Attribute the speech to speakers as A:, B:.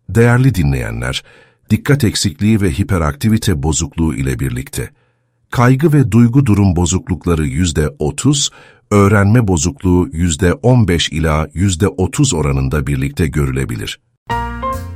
A: Değerli dinleyenler, dikkat eksikliği ve hiperaktivite bozukluğu ile birlikte kaygı ve duygu durum bozuklukları %30, öğrenme bozukluğu %15 ila %30 oranında birlikte görülebilir.